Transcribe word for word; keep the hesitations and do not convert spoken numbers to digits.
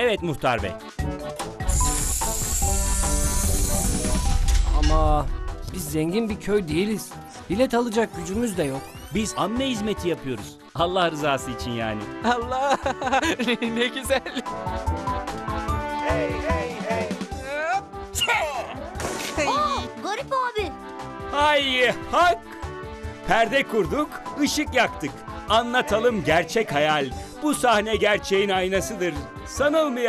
Evet muhtar bey. Ama biz zengin bir köy değiliz. Bilet alacak gücümüz de yok. Biz amme hizmeti yapıyoruz. Allah rızası için yani. Allah ne güzel. Garip abi. Hay hak! Perde kurduk, ışık yaktık. Anlatalım gerçek hayal. Bu sahne gerçeğin aynasıdır. Sanılmayan